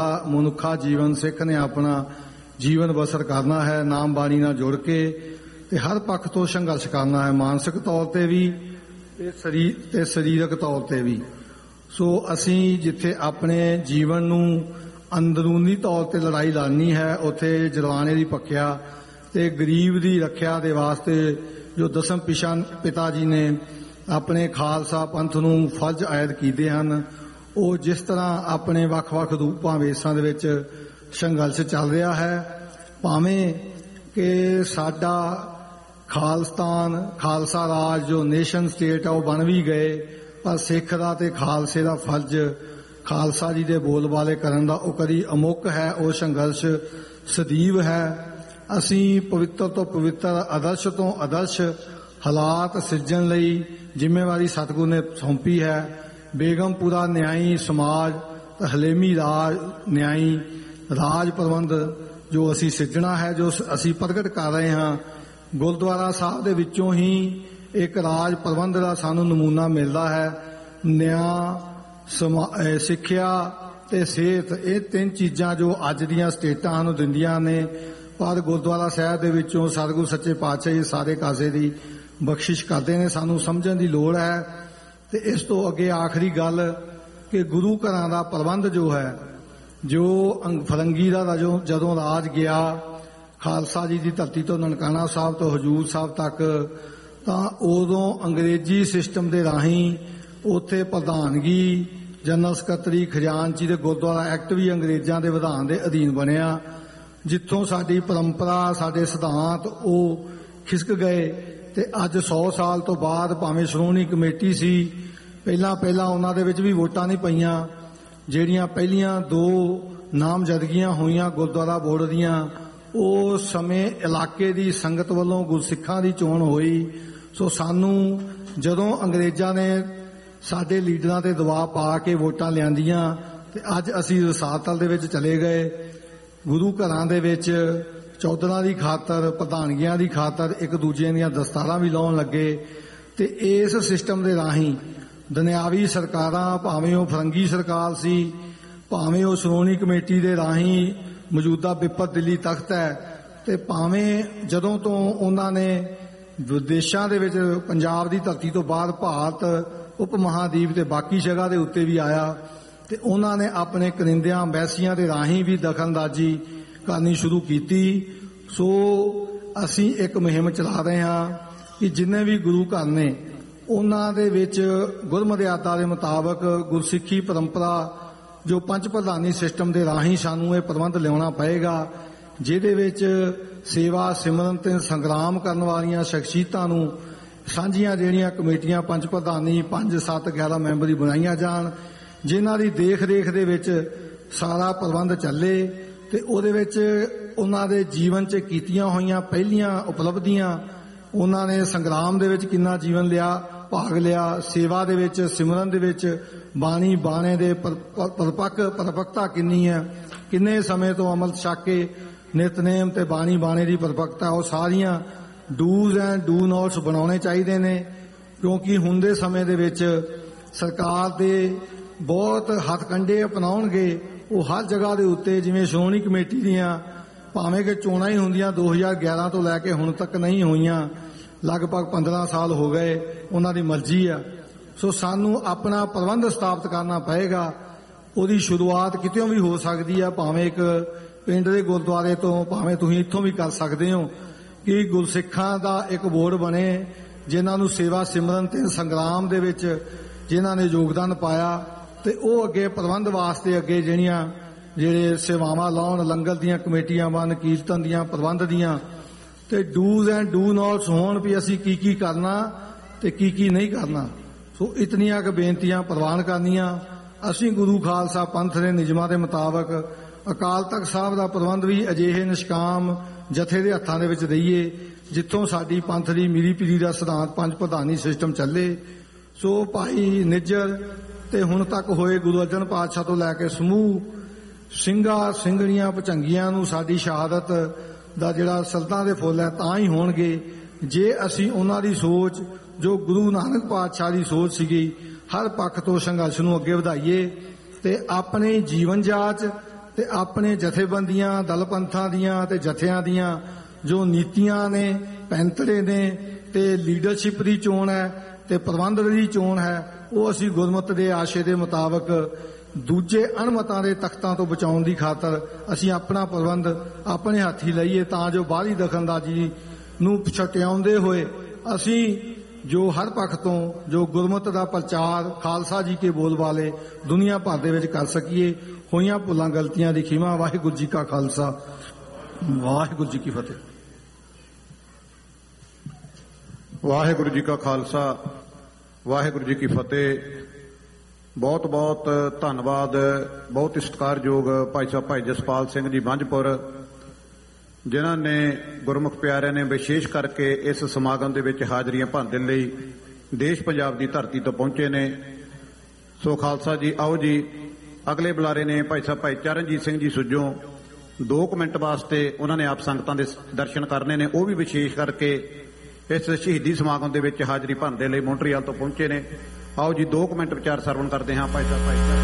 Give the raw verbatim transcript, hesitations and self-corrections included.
ਮਨੁੱਖਾ ਜੀਵਨ ਸਿੱਖ ਨੇ ਆਪਣਾ ਜੀਵਨ ਬਸਰ ਕਰਨਾ ਹੈ ਨਾਮ ਬਾਣੀ ਨਾਲ ਜੁੜ ਕੇ ਤੇ ਹਰ ਪੱਖ ਤੋਂ ਸੰਘਰਸ਼ ਕਰਨਾ ਹੈ, ਮਾਨਸਿਕ ਤੌਰ ਤੇ ਵੀ ਤੇ ਸਰੀਰ ਤੇ ਸਰੀਰਕ ਤੌਰ ਤੇ ਵੀ। ਸੋ ਅਸੀਂ ਜਿੱਥੇ ਆਪਣੇ ਜੀਵਨ ਨੂੰ ਅੰਦਰੂਨੀ ਤੌਰ ਤੇ ਲੜਾਈ ਲੜਨੀ ਹੈ, ਉੱਥੇ ਜਰਵਾਣੇ ਦੀ ਪੱਖਿਆ ਤੇ ਗਰੀਬ ਦੀ ਰੱਖਿਆ ਦੇ ਵਾਸਤੇ ਜੋ ਦਸਮ ਪਿਛਾ ਪਿਤਾ ਜੀ ਨੇ ਆਪਣੇ ਖਾਲਸਾ ਪੰਥ ਨੂੰ ਫਰਜ਼ ਆਇਦ ਕੀਤੇ ਹਨ, ਉਹ ਜਿਸ ਤਰ੍ਹਾਂ ਆਪਣੇ ਵੱਖ-ਵੱਖ ਰੂਪਾਂ ਵੇਸਾਂ ਦੇ ਵਿੱਚ ਸੰਘਰਸ਼ ਚੱਲ ਰਿਹਾ ਹੈ। ਭਾਵੇਂ ਕਿ ਸਾਡਾ ਖਾਲਸਤਾਨ ਖਾਲਸਾ ਰਾਜ ਜੋ ਨੇਸ਼ਨ ਸਟੇਟ ਆ ਉਹ ਬਣ ਵੀ ਗਏ, ਪਰ ਸਿੱਖ ਦਾ ਤੇ ਖਾਲਸੇ ਦਾ ਫਰਜ਼ ਖਾਲਸਾ ਜੀ ਦੇ ਬੋਲਬਾਲੇ ਕਰਨ ਦਾ ਉਹ ਕਦੀ ਅਮੁੱਕ ਹੈ, ਉਹ ਸੰਘਰਸ਼ ਸਦੀਵ ਹੈ। ਅਸੀਂ ਪਵਿੱਤਰ ਤੋਂ ਪਵਿੱਤਰ ਆਦਰਸ਼ ਤੋਂ ਆਦਰਸ਼ ਹਾਲਾਤ ਸਿਰਜਣ ਲਈ ਜ਼ਿੰਮੇਵਾਰੀ ਸਤਿਗੁਰੂ ਨੇ ਸੌਂਪੀ ਹੈ। ਬੇਗਮਪੁਰਾ ਨਿਆਈ ਸਮਾਜ ਹਲੇਮੀ ਰਾਜ ਨਿਆਈ ਰਾਜ ਪ੍ਰਬੰਧ ਜੋ ਅਸੀਂ ਸਿਰਜਣਾ ਹੈ, ਜੋ ਅਸੀਂ ਪ੍ਰਗਟ ਕਰ ਰਹੇ ਹਾਂ, ਗੁਰਦੁਆਰਾ ਸਾਹਿਬ ਦੇ ਵਿੱਚੋਂ ਹੀ ਇੱਕ ਰਾਜ ਪ੍ਰਬੰਧ ਦਾ ਸਾਨੂੰ ਨਮੂਨਾ ਮਿਲਦਾ ਹੈ। ਨਿਆਂ ਸਿੱਖਿਆ ਤੇ ਸਿਹਤ, ਇਹ ਤਿੰਨ ਚੀਜ਼ਾਂ ਜੋ ਅੱਜ ਦੀਆਂ ਸਟੇਟਾਂ ਸਾਨੂੰ ਦਿੰਦੀਆਂ ਨੇ, ਪਰ ਗੁਰਦੁਆਰਾ ਸਾਹਿਬ ਦੇ ਵਿੱਚੋਂ ਸਤਿਗੁਰੂ ਸੱਚੇ ਪਾਤਸ਼ਾਹ ਜੀ ਸਾਰੇ ਕਾਸੇ ਦੀ ਬਖਸ਼ਿਸ਼ ਕਰਦੇ ਨੇ, ਸਾਨੂੰ ਸਮਝਣ ਦੀ ਲੋੜ ਹੈ। ਤੇ ਇਸ ਤੋਂ ਅੱਗੇ ਆਖਰੀ ਗੱਲ ਕਿ ਗੁਰੂ ਘਰਾਂ ਦਾ ਪ੍ਰਬੰਧ ਜੋ ਹੈ, ਜੋ ਫਰੰਗੀ ਦਾ ਜਦੋਂ ਰਾਜ ਗਿਆ ਖਾਲਸਾ ਜੀ ਦੀ ਧਰਤੀ ਤੋਂ ਨਨਕਾਣਾ ਸਾਹਿਬ ਤੋਂ ਹਜੂਰ ਸਾਹਿਬ ਤੱਕ, ਤਾਂ ਉਦੋਂ ਅੰਗਰੇਜ਼ੀ ਸਿਸਟਮ ਦੇ ਰਾਹੀਂ ਉੱਥੇ ਪ੍ਰਧਾਨਗੀ ਜਨਰਲ ਸਕੱਤਰੀ ਖਜ਼ਾਨਚੀ ਦੇ ਗੁਰਦੁਆਰਾ ਐਕਟ ਵੀ ਅੰਗਰੇਜ਼ਾਂ ਦੇ ਵਿਧਾਨ ਦੇ ਅਧੀਨ ਬਣਿਆ, ਜਿੱਥੋਂ ਸਾਡੀ ਪਰੰਪਰਾ ਸਾਡੇ ਸਿਧਾਂਤ ਉਹ ਖਿਸਕ ਗਏ। ਤੇ ਅੱਜ ਸੌ ਸਾਲ ਤੋਂ ਬਾਅਦ ਭਾਵੇਂ ਸ਼੍ਰੋਮਣੀ ਕਮੇਟੀ ਸੀ, ਪਹਿਲਾਂ ਪਹਿਲਾਂ ਉਹਨਾਂ ਦੇ ਵਿੱਚ ਵੀ ਵੋਟਾਂ ਨਹੀਂ ਪਈਆਂ, ਜਿਹੜੀਆਂ ਪਹਿਲੀਆਂ ਦੋ ਨਾਮਜ਼ਦਗੀਆਂ ਹੋਈਆਂ ਗੁਰਦੁਆਰਾ ਬੋਰਡ ਦੀਆਂ, ਉਸ ਸਮੇਂ ਇਲਾਕੇ ਦੀ ਸੰਗਤ ਵੱਲੋਂ ਗੁਰਸਿੱਖਾਂ ਦੀ ਚੋਣ ਹੋਈ। ਸੋ ਸਾਨੂੰ ਜਦੋਂ ਅੰਗਰੇਜ਼ਾਂ ਨੇ ਸਾਡੇ ਲੀਡਰਾਂ ਤੇ ਦਬਾਅ ਪਾ ਕੇ ਵੋਟਾਂ ਲਿਆਂਦੀਆਂ ਤੇ ਅੱਜ ਅਸੀਂ ਰਸਾਤਲ ਦੇ ਵਿੱਚ ਚਲੇ ਗਏ, ਗੁਰੂ ਘਰਾਂ ਦੇ ਵਿੱਚ ਚੌਧਰਾਂ ਦੀ ਖਾਤਰ ਪ੍ਰਧਾਨਗੀਆਂ ਦੀ ਖਾਤਰ ਇੱਕ ਦੂਜੇ ਦੀਆਂ ਦਸਤਾਰਾਂ ਵੀ ਲਾਉਣ ਲੱਗੇ। ਤੇ ਇਸ ਸਿਸਟਮ ਦੇ ਰਾਹੀਂ ਦੁਨਿਆਵੀ ਸਰਕਾਰਾਂ, ਭਾਵੇਂ ਉਹ ਫਰੰਗੀ ਸਰਕਾਰ ਸੀ, ਭਾਵੇਂ ਉਹ ਸ਼੍ਰੋਮਣੀ ਕਮੇਟੀ ਦੇ ਰਾਹੀਂ ਮੌਜੂਦਾ ਬਿਪਤ ਦਿੱਲੀ ਤਖਤ ਹੈ, ਤੇ ਭਾਵੇਂ ਜਦੋਂ ਤੋਂ ਉਹਨਾਂ ਨੇ ਵਿਦੇਸ਼ਾਂ ਦੇ ਵਿੱਚ ਪੰਜਾਬ ਦੀ ਧਰਤੀ ਤੋਂ ਬਾਅਦ ਭਾਰਤ ਉਪ ਮਹਾਦੀਪ ਤੇ ਬਾਕੀ ਜਗ੍ਹਾ ਦੇ ਉੱਤੇ ਵੀ ਆਇਆ, ਤੇ ਉਹਨਾਂ ਨੇ ਆਪਣੇ ਕਰਿੰਦਿਆਂ ਅੰਬੈਸੀਆਂ ਦੇ ਰਾਹੀਂ ਵੀ ਦਖਲਅੰਦਾਜ਼ੀ ਕਰਨੀ ਸ਼ੁਰੂ ਕੀਤੀ। ਸੋ ਅਸੀਂ ਇੱਕ ਮੁਹਿੰਮ ਚਲਾ ਰਹੇ ਹਾਂ ਕਿ ਜਿੰਨੇ ਵੀ ਗੁਰੂ ਘਰ ਨੇ ਉਹਨਾਂ ਦੇ ਵਿੱਚ ਗੁਰਮਰਿਆਦਾ ਦੇ ਮੁਤਾਬਕ ਗੁਰਸਿੱਖੀ ਪਰੰਪਰਾ ਜੋ ਪੰਜ ਪ੍ਰਧਾਨੀ ਸਿਸਟਮ ਦੇ ਰਾਹੀਂ ਸਾਨੂੰ ਇਹ ਪ੍ਰਬੰਧ ਲਿਆਉਣਾ ਪਏਗਾ, ਜਿਹਦੇ ਵਿੱਚ ਸੇਵਾ ਸਿਮਰਨ ਤੇ ਸੰਗਰਾਮ ਕਰਨ ਵਾਲੀਆਂ ਸ਼ਖਸੀਅਤਾਂ ਨੂੰ ਸਾਂਝੀਆਂ ਜਿਹੜੀਆਂ ਕਮੇਟੀਆਂ ਪੰਜ ਪ੍ਰਧਾਨੀ ਪੰਜ ਸੱਤ ਗਿਆਰਾਂ ਮੈਂਬਰੀ ਬਣਾਈਆਂ ਜਾਣ, ਜਿਨ੍ਹਾਂ ਦੀ ਦੇਖ ਰੇਖ ਦੇ ਵਿੱਚ ਸਾਰਾ ਪ੍ਰਬੰਧ ਚੱਲੇ। ਤੇ ਉਹਦੇ ਵਿੱਚ ਉਹਨਾਂ ਦੇ ਜੀਵਨ 'ਚ ਕੀਤੀਆਂ ਹੋਈਆਂ ਪਹਿਲੀਆਂ ਉਪਲਬਧੀਆਂ, ਉਹਨਾਂ ਨੇ ਸੰਗਰਾਮ ਦੇ ਵਿੱਚ ਕਿੰਨਾ ਜੀਵਨ ਲਿਆ, ਭਾਗ ਲਿਆ, ਸੇਵਾ ਦੇ ਵਿੱਚ ਸਿਮਰਨ ਦੇ ਵਿੱਚ ਬਾਣੀ ਬਾਣੇ ਦੇ ਪਰਪੱਕ ਪਰਪੱਕਤਾ ਕਿੰਨੀ ਹੈ, ਕਿੰਨੇ ਸਮੇਂ ਤੋਂ ਅਮਲ ਛਕ ਕੇ ਨਿਤਨੇਮ ਤੇ ਬਾਣੀ ਬਾਣੇ ਦੀ ਪਰਪੱਕਤਾ, ਉਹ ਸਾਰੀਆਂ ਡੂਜ਼ ਐਂਡ ਡੂ ਨੋਟਸ ਬਣਾਉਣੇ ਚਾਹੀਦੇ ਨੇ। ਕਿਉਂਕਿ ਹੁਣ ਦੇ ਸਮੇਂ ਦੇ ਵਿੱਚ ਸਰਕਾਰ ਦੇ ਬਹੁਤ ਹੱਥਕੰਡੇ ਅਪਣਾਉਣਗੇ, ਉਹ ਹਰ ਜਗ੍ਹਾ ਦੇ ਉੱਤੇ, ਜਿਵੇਂ ਸ਼੍ਰੋਮਣੀ ਕਮੇਟੀ ਦੀਆਂ ਭਾਵੇਂ ਕਿ ਚੋਣਾਂ ਹੀ ਹੁੰਦੀਆਂ ਦੋ ਹਜ਼ਾਰ ਗਿਆਰਾਂ ਤੋਂ ਲੈ ਕੇ ਹੁਣ ਤੱਕ ਨਹੀਂ ਹੋਈਆਂ, ਲਗਭਗ ਪੰਦਰਾਂ ਸਾਲ ਹੋ ਗਏ, ਉਹਨਾਂ ਦੀ ਮਰਜ਼ੀ ਆ। ਸੋ ਸਾਨੂੰ ਆਪਣਾ ਪ੍ਰਬੰਧ ਸਥਾਪਿਤ ਕਰਨਾ ਪਏਗਾ। ਉਹਦੀ ਸ਼ੁਰੂਆਤ ਕਿਤੋਂ ਵੀ ਹੋ ਸਕਦੀ ਆ, ਭਾਵੇਂ ਇੱਕ ਪਿੰਡ ਦੇ ਗੁਰਦੁਆਰੇ ਤੋਂ, ਭਾਵੇਂ ਤੁਸੀਂ ਇੱਥੋਂ ਵੀ ਕਰ ਸਕਦੇ ਹੋ ਕਿ ਗੁਰਸਿੱਖਾਂ ਦਾ ਇੱਕ ਬੋਰਡ ਬਣੇ, ਜਿਨ੍ਹਾਂ ਨੂੰ ਸੇਵਾ ਸਿਮਰਨ ਤੇ ਸੰਗਰਾਮ ਦੇ ਵਿੱਚ ਜਿਨ੍ਹਾਂ ਨੇ ਯੋਗਦਾਨ ਪਾਇਆ, ਤੇ ਉਹ ਅੱਗੇ ਪ੍ਰਬੰਧ ਵਾਸਤੇ ਅੱਗੇ ਜਿਹੜੀਆਂ ਜਿਹੜੇ ਸੇਵਾਵਾਂ ਲਾਉਣ, ਲੰਗਰ ਦੀਆਂ ਕਮੇਟੀਆਂ ਬਣ, ਕੀਰਤਨ ਦੀਆਂ, ਪ੍ਰਬੰਧ ਦੀਆਂ, ਤੇ ਡੂਜ਼ ਐਂਡ ਡੂ ਨੋਟਸ ਹੋਣ ਵੀ ਅਸੀਂ ਕੀ ਕੀ ਕਰਨਾ ਤੇ ਕੀ ਕੀ ਨਹੀਂ ਕਰਨਾ। ਸੋ ਇਤਨੀਆਂ ਕੁ ਬੇਨਤੀਆਂ ਪ੍ਰਵਾਨ ਕਰਨੀਆਂ। ਅਸੀਂ ਗੁਰੂ ਖਾਲਸਾ ਪੰਥ ਦੇ ਨਿਯਮਾਂ ਦੇ ਮੁਤਾਬਕ ਅਕਾਲ ਤਖਤ ਸਾਹਿਬ ਦਾ ਪ੍ਰਬੰਧ ਵੀ ਅਜਿਹੇ ਨਿਸ਼ਕਾਮ ਜਥੇ ਦੇ ਹੱਥਾਂ ਦੇ ਵਿੱਚ ਦਈਏ, ਜਿੱਥੋਂ ਸਾਡੀ ਪੰਥ ਦੀ ਮੀਰੀ ਪੀਰੀ ਦਾ ਸਿਧਾਂਤ ਪੰਜ ਪ੍ਰਧਾਨੀ ਸਿਸਟਮ ਚੱਲੇ। ਸੋ ਭਾਈ ਨਿੱਜਰ ਤੇ ਹੁਣ ਤੱਕ ਹੋਏ ਗੁਰੂ ਅਰਜਨ ਪਾਤਸ਼ਾਹ ਤੋਂ ਲੈ ਕੇ ਸਮੂਹ ਸਿੰਘਾਂ ਸਿੰਘਣੀਆਂ ਭਚੰਗੀਆਂ ਨੂੰ ਸਾਡੀ ਸ਼ਹਾਦਤ ਦਾ ਜਿਹੜਾ ਸਰਦਾਂ ਦੇ ਫੁੱਲ ਹੈ ਤਾਂ ਹੀ ਹੋਣਗੇ ਜੇ ਅਸੀਂ ਉਹਨਾਂ ਦੀ ਸੋਚ ਜੋ ਗੁਰੂ ਨਾਨਕ ਪਾਤਸ਼ਾਹ ਦੀ ਸੋਚ ਸੀਗੀ, ਹਰ ਪੱਖ ਤੋਂ ਸੰਘਰਸ਼ ਨੂੰ ਅੱਗੇ ਵਧਾਈਏ ਤੇ ਆਪਣੇ ਜੀਵਨ ਜਾਚ ਤੇ ਆਪਣੇ ਜਥੇਬੰਦੀਆਂ ਦਲ ਪੰਥਾਂ ਦੀਆਂ ਤੇ ਜਥਿਆਂ ਦੀਆਂ ਜੋ ਨੀਤੀਆਂ ਨੇ ਪੈਂਤੜੇ ਨੇ ਤੇ ਲੀਡਰਸ਼ਿਪ ਦੀ ਚੋਣ ਹੈ ਤੇ ਪ੍ਰਬੰਧਕ ਦੀ ਚੋਣ ਹੈ ਉਹ ਅਸੀਂ ਗੁਰਮਤਿ ਦੇ ਆਸ਼ੇ ਦੇ ਮੁਤਾਬਕ ਦੂਜੇ ਅਣਮਤਾਂ ਦੇ ਤਖਤਾਂ ਤੋਂ ਬਚਾਉਣ ਦੀ ਖਾਤਰ ਅਸੀਂ ਆਪਣਾ ਪ੍ਰਬੰਧ ਆਪਣੇ ਹੱਥੀ ਲਈਏ ਤਾਂ ਜੋ ਬਾਹਰੀ ਦਖਲਅੰਦਾਜ਼ੀ ਨੂੰ ਛਟਿਆਉਂਦੇ ਹੋਏ ਅਸੀਂ ਜੋ ਹਰ ਪੱਖ ਤੋਂ ਜੋ ਗੁਰਮਤਿ ਦਾ ਪ੍ਰਚਾਰ ਖਾਲਸਾ ਜੀ ਕੇ ਬੋਲ ਵਾਲੇ ਦੁਨੀਆ ਭਰ ਦੇ ਵਿੱਚ ਕਰ ਸਕੀਏ। ਹੋਈਆਂ ਭੁੱਲਾਂ ਗਲਤੀਆਂ ਦੀ ਖਿਮਾ। ਵਾਹਿਗੁਰੂ ਜੀ ਕਾ ਖਾਲਸਾ ਵਾਹਿਗੁਰੂ ਜੀ ਕੀ ਫਤਿਹ। ਵਾਹਿਗੁਰੂ ਜੀ ਕਾ ਖਾਲਸਾ ਵਾਹਿਗੁਰੂ ਜੀ ਕੀ ਫਤਿਹ। ਬਹੁਤ ਬਹੁਤ ਧੰਨਵਾਦ ਬਹੁਤ ਸਤਿਕਾਰਯੋਗ ਭਾਈ ਸਾਹਿਬ ਭਾਈ ਜਸਪਾਲ ਸਿੰਘ ਜੀ ਮੰਝਪੁਰ ਜਿਨ੍ਹਾਂ ਨੇ ਗੁਰਮੁਖ ਪਿਆਰਿਆਂ ਨੇ ਵਿਸ਼ੇਸ਼ ਕਰਕੇ ਇਸ ਸਮਾਗਮ ਦੇ ਵਿੱਚ ਹਾਜ਼ਰੀਆਂ ਭਰਨ ਲਈ ਦੇਸ਼ ਪੰਜਾਬ ਦੀ ਧਰਤੀ ਤੋਂ ਪਹੁੰਚੇ ਨੇ। ਸੋ ਖਾਲਸਾ ਜੀ ਆਓ ਜੀ ਅਗਲੇ ਬੁਲਾਰੇ ਨੇ ਭਾਈ ਸਾਹਿਬ ਭਾਈ ਚਰਨਜੀਤ ਸਿੰਘ ਜੀ ਸੁੱਜੋਂ ਦੋ ਕੁ ਮਿੰਟ ਵਾਸਤੇ ਉਹਨਾਂ ਨੇ ਆਪ ਸੰਗਤਾਂ ਦੇ ਦਰਸ਼ਨ ਕਰਨੇ ਨੇ। ਉਹ ਵੀ ਵਿਸ਼ੇਸ਼ ਕਰਕੇ ਇਸ ਸ਼ਹੀਦੀ ਸਮਾਗਮ ਦੇ ਵਿੱਚ ਹਾਜ਼ਰੀ ਭਰਨ ਦੇ ਲਈ ਮੌਂਟਰੀਅਲ ਤੋਂ ਪਹੁੰਚੇ ਨੇ। ਆਓ ਜੀ ਦੋ ਕੁ ਮਿੰਟ ਵਿਚਾਰ ਸਰਵਣ ਕਰਦੇ ਹਾਂ ਭਾਈ ਸਾਹਿਬ ਭਾਈ